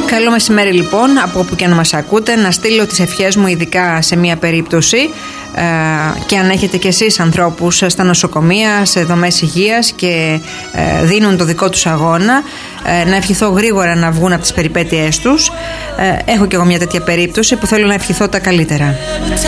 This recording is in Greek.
Καλό μεσημέρι λοιπόν, από όπου και να μας ακούτε. Να στείλω τις ευχές μου ειδικά σε μια περίπτωση και αν έχετε κι εσείς ανθρώπους στα νοσοκομεία, σε δομές υγείας και δίνουν το δικό τους αγώνα, να ευχηθώ γρήγορα να βγουν από τις περιπέτειές τους. Έχω κι εγώ μια τέτοια περίπτωση που θέλω να ευχηθώ τα καλύτερα.